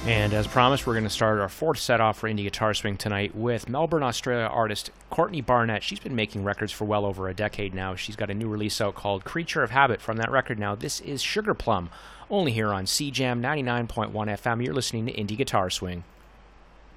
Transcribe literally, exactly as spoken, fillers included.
And as promised, we're going to start our fourth set off for Indie Guitar Swing tonight with Melbourne, Australia artist Courtney Barnett. She's been making records for well over a decade now. She's got a new release out called Creature of Habit from that record now. This is Sugar Plum, only here on C Jam ninety-nine point one F M. You're listening to Indie Guitar Swing.